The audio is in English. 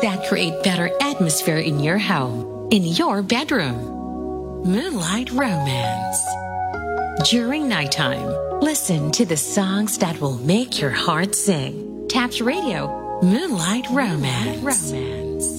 that create better atmosphere in your home, in your bedroom. Moonlight Romance. During nighttime, listen to the songs that will make your heart sing. Taps Radio, Moonlight Romance.